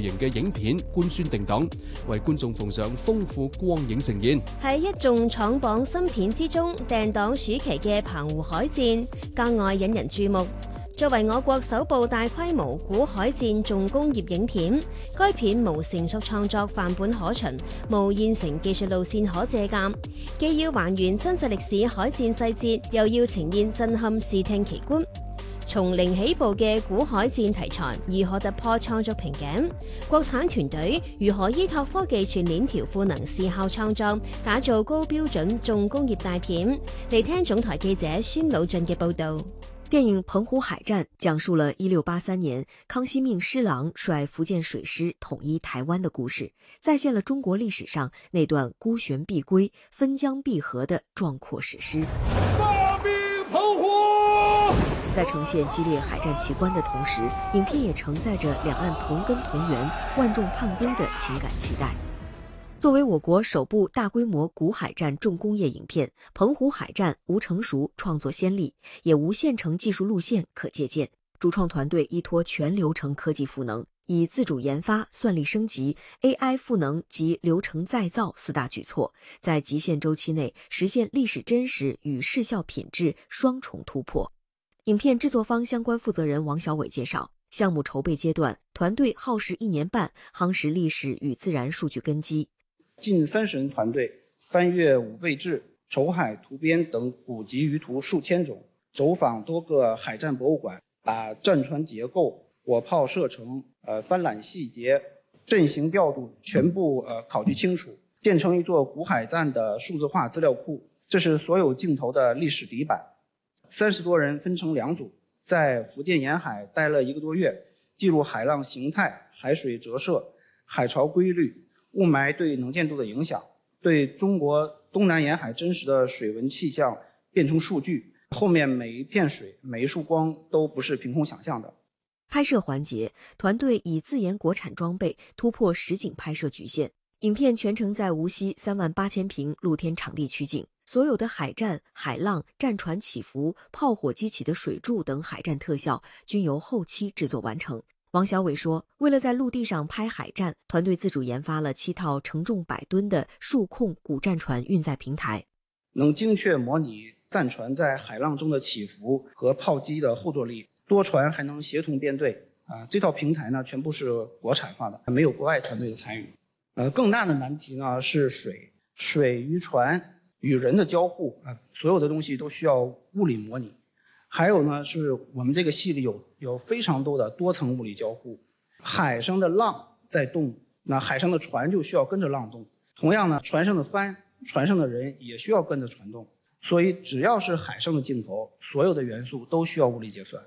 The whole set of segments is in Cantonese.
型嘅影片官宣定檔，為觀眾奉上豐富光影盛宴。 喺一眾闖榜新片之中，訂檔暑期嘅《澎湖海戰》格外引人注目。作為我國首部大規模古海戰重工業影片，該片無成熟創作範本可循，無現成技術路線可借鑑，既要還原真實歷史海戰細節，又要呈現震撼視聽奇觀。從零起步嘅古海戰題材如何突破創作瓶頸？國產團隊如何依託科技全鏈條賦能視效創作，打造高標準重工業大片？嚟聽總台記者孫魯俊嘅報導。 電影《澎湖海戰》講述了1683年康熙命施琅率福建水師統一台灣的故事，再現了中國歷史上那段孤懸必歸、分江必合的壯闊史詩。 發兵澎湖！ 在呈現激烈海戰奇觀的同時，影片也承載着兩岸同根同源、萬眾盼歸的情感期待。作為我國首部大規模古海戰重工業影片，《澎湖海戰》無成熟創作先例，也無現成技術路線可借鑑。主創團隊依託全流程科技賦能，以自主研發、算力升級、AI 賦能及流程再造四大舉措，在極限週期內實現歷史真實與視效品質雙重突破。影片製作方相關負責人王小偉介紹，項目籌備階段，團隊耗時1年半，夯實歷史與自然數據根基。 近30人團隊翻閱武備志、籌海圖編等古籍輿圖數千種，走訪多個海戰博物館，把戰船結構、火炮射程、帆纜細節、陣型調度全部考據清楚，建成一座古海戰的數字化資料庫。這是所有鏡頭的歷史底板。30多人分成2組，在福建沿海待了1個多月，記錄海浪形態、海水折射、海潮規律、霧霾對能見度的影響，對中國東南沿海真實的水文氣象變成數據。後面每一片水、每一束光都不是憑空想象的。 拍攝環節，團隊以自研國產裝備突破實景拍攝局限。影片全程在無錫38000平露天場地取景，所有的海戰、海浪、戰船起伏、炮火激起的水柱等海戰特效均由後期製作完成。王小偉說，為了在陸地上拍海戰，團隊自主研發了7套承重100噸的數控古戰船運載平台， 能精確模擬戰船在海浪中的起伏和炮擊的後坐力，多船還能協同編隊。這套平台呢，全部是國產化的，沒有國外團隊的參與。更大的難題呢是水與船與人的交互，所有的東西都需要物理模擬。還有呢，是我們這個戲裏有非常多的多層物理交互，海上的浪在動，那海上的船就需要跟着浪動。同樣呢，船上的帆、船上的人也需要跟着船動。所以只要是海上的鏡頭，所有的元素都需要物理結算。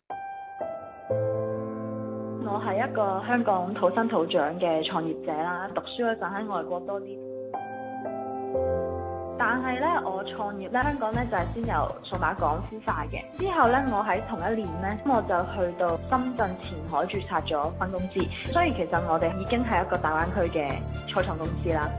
我係一個香港土生土長嘅創業者啦，讀書嗰陣喺外國多啲。但係咧，我創業咧，香港咧就係先由數碼港孵化嘅。之後咧，我喺同一年咧，我就去到深圳前海註冊咗分公司。所以其實我哋已經係一個大灣區嘅初創公司啦。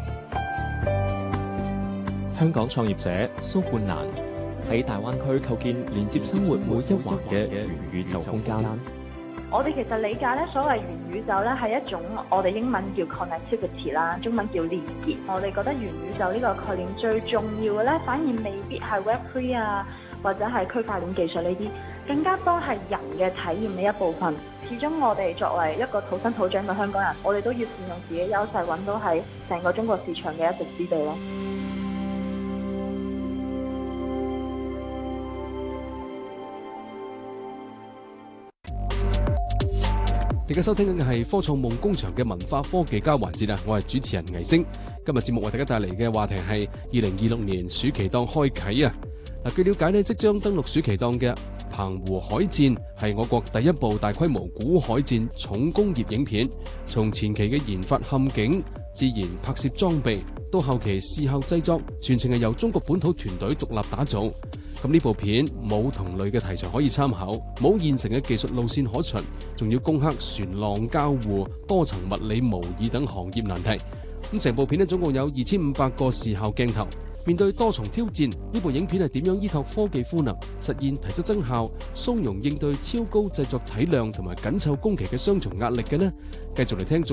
香港創業者蘇冠蘭喺大灣區構建連接生活每一環嘅元宇宙空間。 我哋其實理解咧，所謂元宇宙咧係一種我哋英文叫 connectivity 啦，中文叫連結。我哋覺得元宇宙呢個概念最重要嘅咧，反而未必係 Web3 啊，或者係區塊鏈技術呢啲，更加多係人嘅體驗嘅一部分。始終我哋作為一個土生土長嘅香港人，我哋都要善用自己優勢，揾到喺成個中國市場嘅一席之地咯。 你而家收聽緊嘅係科創夢工場嘅文化科技交環節啊！我係主持人魏星，今日節目為大家帶嚟嘅話題係2026年暑期檔開啟啊！據了解呢，即將登陸暑期檔嘅《澎湖海戰》係我國第一部大規模古海戰重工業影片，從前期嘅研發嵌景、自然拍攝裝備到後期視效製作，全程係由中國本土團隊獨立打造。咁呢部片冇同類嘅題材可以參考，冇現成嘅技術路線可循，仲要攻克船浪交互、多層物理模擬等行業難題。咁成部片呢，總共有2500個視效鏡頭。面對多重挑戰，呢部影片係點樣依託科技賦能，實現提質增效、從容應對超高製作體量同埋緊湊工期嘅雙重壓力嘅呢？繼續嚟聽